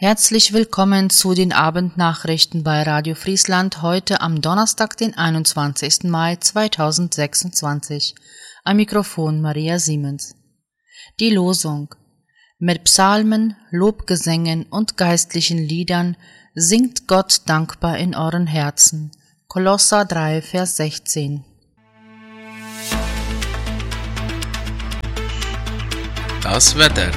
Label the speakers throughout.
Speaker 1: Herzlich willkommen zu den Abendnachrichten bei Radio Friesland heute am Donnerstag, den 21. Mai 2026. Am Mikrofon Maria Siemens. Die Losung. Mit Psalmen, Lobgesängen und geistlichen Liedern singt Gott dankbar in euren Herzen. Kolosser 3, Vers 16.
Speaker 2: Das Wetter.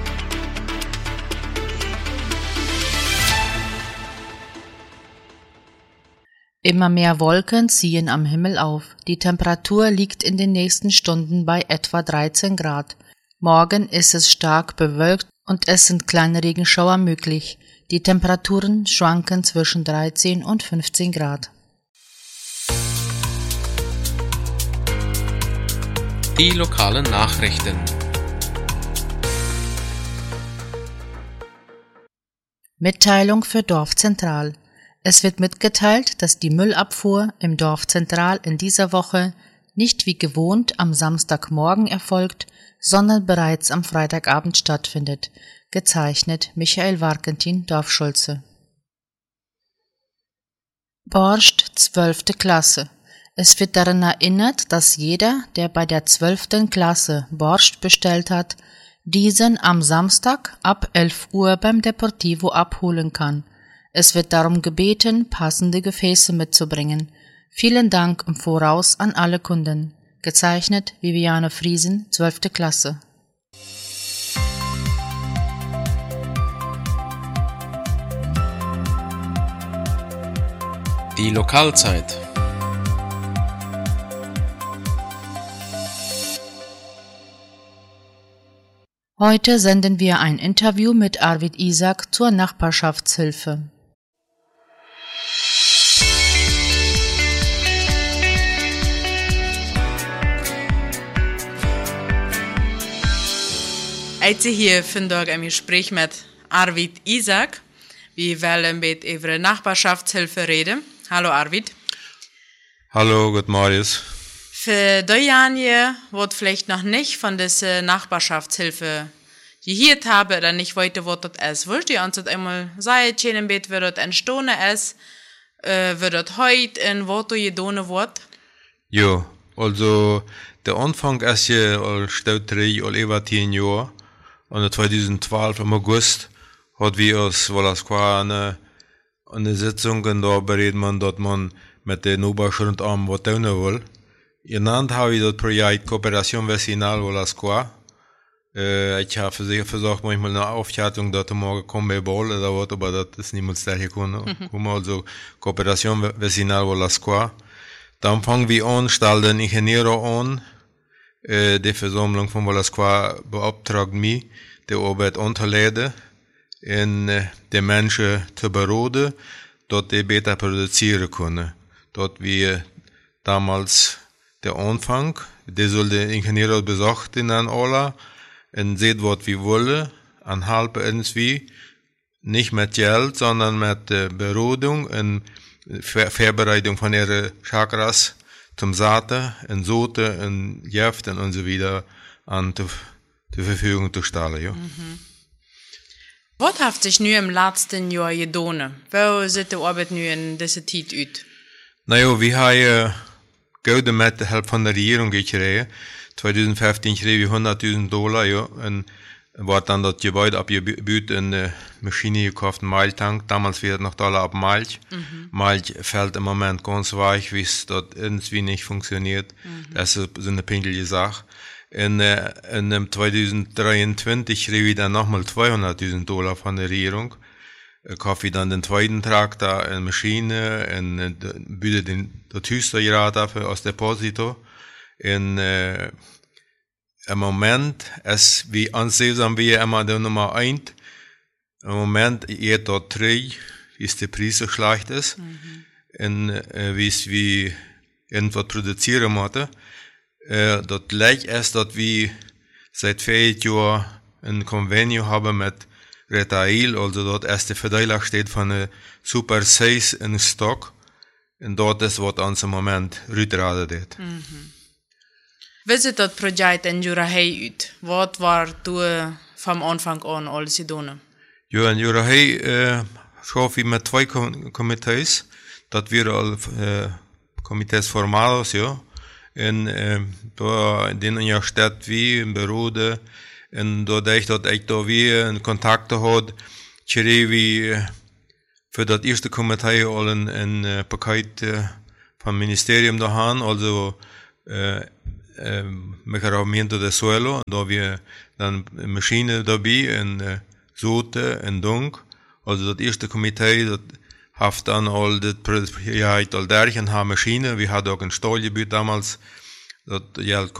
Speaker 1: Immer mehr Wolken ziehen am Himmel auf. Die Temperatur liegt in den nächsten Stunden bei etwa 13 Grad. Morgen ist es stark bewölkt und es sind kleine Regenschauer möglich. Die Temperaturen schwanken zwischen 13 und 15 Grad.
Speaker 2: Die lokalen Nachrichten.
Speaker 1: Mitteilung für Dorfzentral. Es wird mitgeteilt, dass die Müllabfuhr im Dorf Zentral in dieser Woche nicht wie gewohnt am Samstagmorgen erfolgt, sondern bereits am Freitagabend stattfindet. Gezeichnet Michael Warkentin, Dorfschulze. Borscht, 12. Klasse. Es wird daran erinnert, dass jeder, der bei der 12. Klasse Borscht bestellt hat, diesen am Samstag ab 11 Uhr beim Deportivo abholen kann. Es wird darum gebeten, passende Gefäße mitzubringen. Vielen Dank im Voraus an alle Kunden. Gezeichnet Viviane Friesen, 12. Klasse.
Speaker 2: Die Lokalzeit.
Speaker 1: Heute senden wir ein Interview mit Arvid Isak zur Nachbarschaftshilfe.
Speaker 3: Heute hier vandaag een Gespräch mit Arvid Isak. Wir wollen mit über Nachbarschaftshilfe reden. Hallo Arvid.
Speaker 4: Hallo, guten Morgen.
Speaker 3: Für diejenigen, die vielleicht noch nicht von dieser Nachbarschaftshilfe gehört haben oder nicht weiter, was das ist, würdest du uns das einmal sagen, wie das entstanden ist, wie das heute in was du getan wird?
Speaker 4: Ja, also der Anfang ist ja steht über 10 Jahre. Und 2012 im August hat wir uns eine Sitzung und da berät man, dass man mit den Oberschuldarmen was tun will. Genannt habe ich das Projekt Kooperation Vecinal Volasqua. Ich habe versucht, manchmal eine Aufschätzung, dass morgen kommen bei Ball oder was, aber das ist niemals daher gekommen. Also Kooperation Vecinal Volasqua. Dann fangen wir an, stellen den Ingenieur an. Die Versammlung von Volasqua beauftragt mich, die Arbeit unterleiden und die Menschen zu beraten, dass die besser produzieren können. Dort wir damals der Anfang, die soll der Ingenieur besucht in Angola und sieht, was wir wollen, und helfen irgendwie, nicht mit Geld, sondern mit Beratung und Vorbereitung von ihren Chakras zum Saaten und Soten und Jäften und so wieder zur Verfügung zu stellen. Ja.
Speaker 3: Was hat sich nun im letzten Jahr getan? Wo sieht die Arbeit nun in dieser Zeit aus?
Speaker 4: Naja, wir haben Geld mit der Hilfe von der Regierung gekriegt. 2015 kriegen wir $100.000, ja, und war dann das Gebäude abgebaut und eine Maschine gekauft, einen Meiltank. Damals wird noch Dollar ab Milch. Milch fällt im Moment ganz weich, wie es dort irgendwie nicht funktioniert. Das ist so eine pinkelige Sache. In 2023 kriege ich dann nochmal $200.000 von der Regierung. Kaufe ich dann den zweiten Traktor, eine Maschine, und biete das höchste Gerät dafür aus Deposito. Im Moment ist, wie ansehen wir immer der Nummer 1. Im Moment geht dort 3, wie es der Preis so schlecht ist. Und wie es wie irgendwas produzieren muss. Dort leicht ist, dass wir seit 4 Jahren ein Convenio haben mit Retail, also dort ist der Verteiler steht von der Super 6 in Stock. Und dort ist, was uns im Moment rütradet wird.
Speaker 3: Wie sieht das Projekt in Jurahei aus? Was war du vom Anfang an alles getan?
Speaker 4: Ja, en jura schaf wir mit 2 Komitees, dat wir al Komitees formados, ja. En da in den ja stadt wie in Berode, en doordat dat ik daar weer in contact had, kreeg we voor dat eerste comité al een pakket van het ministerium daaraan, also mejoramiento de suelo, da wir dan machine daarbij en zoete en donk, also dat eerste comité dat heeft dan al dit project al dergen haar machine, we hadden ook een stalgebied damals, dat